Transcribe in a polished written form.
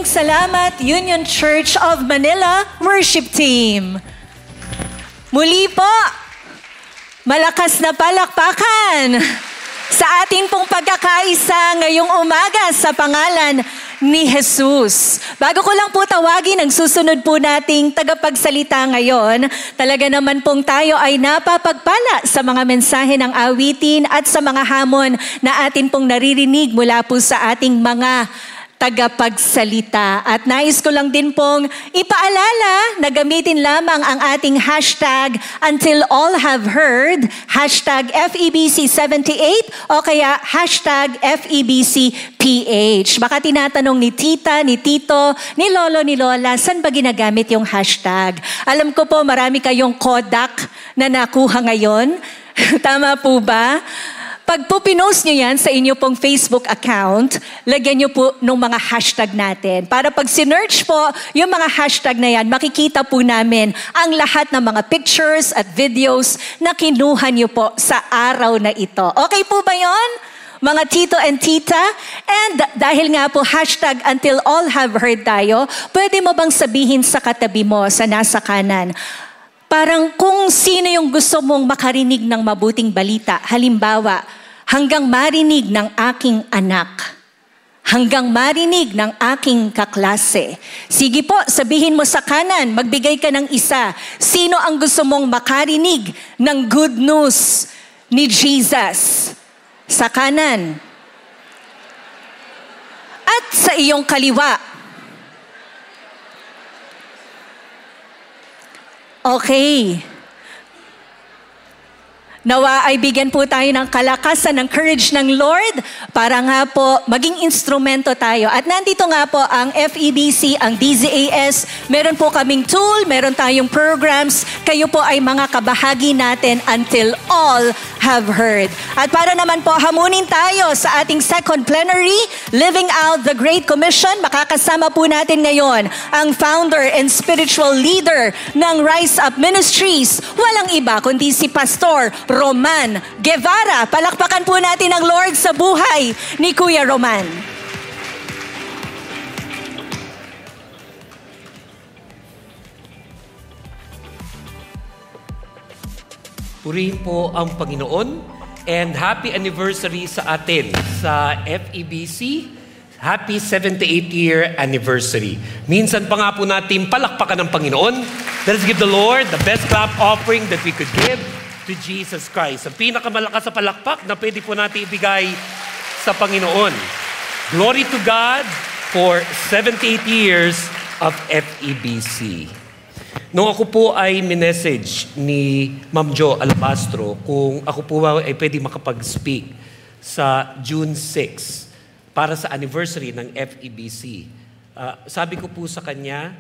Maraming salamat, Union Church of Manila Worship Team. Muli po, malakas na palakpakan sa ating pong pagkakaisa ngayong umaga sa pangalan ni Jesus. Bago ko lang po tawagin ang susunod po nating tagapagsalita ngayon, talaga naman pong tayo ay napapagpala sa mga mensahe ng awitin at sa mga hamon na atin pong naririnig mula po sa ating mga tagapagsalita. At nais ko lang din pong ipaalala na gamitin lamang ang ating hashtag until all have heard, hashtag FEBC78 o kaya hashtag FEBCPH. Baka tinatanong ni tita, ni tito, ni lolo, ni lola, saan ba ginagamit yung hashtag? Alam ko po marami kayong Kodak na nakuha ngayon. Tama po ba? Pag po pinost nyo yan sa inyo pong Facebook account, lagyan nyo po ng mga hashtag natin. Para pag sinearch po yung mga hashtag na yan, makikita po namin ang lahat ng mga pictures at videos na kinuha nyo po sa araw na ito. Okay po ba yon? Mga tito and tita? And dahil nga po hashtag until all have heard tayo, pwede mo bang sabihin sa katabi mo, sa nasa kanan, parang kung sino yung gusto mong makarinig ng mabuting balita. Halimbawa, hanggang marinig ng aking anak. Hanggang marinig ng aking kaklase. Sige po, sabihin mo sa kanan, magbigay ka ng isa. Sino ang gusto mong makarinig ng good news ni Jesus? Sa kanan. At sa iyong kaliwa. Okay. Nawa ay bigyan po tayo ng kalakasan, ng courage ng Lord para nga po maging instrumento tayo. At nandito nga po ang FEBC, ang DZAS. Meron po kaming tool, meron tayong programs. Kayo po ay mga kabahagi natin until all have heard. At para naman po hamunin tayo sa ating second plenary, Living Out the Great Commission, makakasama po natin ngayon ang founder and spiritual leader ng Rise Up Ministries. Walang iba kundi si Pastor Roman Guevara. Palakpakan po natin ang Lord sa buhay ni Kuya Roman. Purihin po ang Panginoon and happy anniversary sa atin sa FEBC. Happy 78th year anniversary. Minsan pa nga po natin palakpakan ng Panginoon. Let us give the Lord the best clap offering that we could give to Jesus Christ. Ang pinakamalakas sa palakpak na pwede po natin ibigay sa Panginoon. Glory to God for 78 years of FEBC. Nung ako po ay minessage ni Ma'am Jo Alabastro kung ako po ay pwede makapag-speak sa June 6 para sa anniversary ng FEBC, sabi ko po sa kanya,